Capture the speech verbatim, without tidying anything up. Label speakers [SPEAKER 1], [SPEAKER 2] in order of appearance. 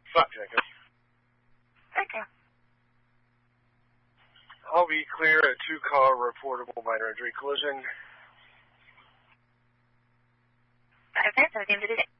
[SPEAKER 1] Fuck, Jacob.
[SPEAKER 2] Okay.
[SPEAKER 1] I'll be clear at two-car reportable minor injury collision.
[SPEAKER 2] Okay, so at the end of the day.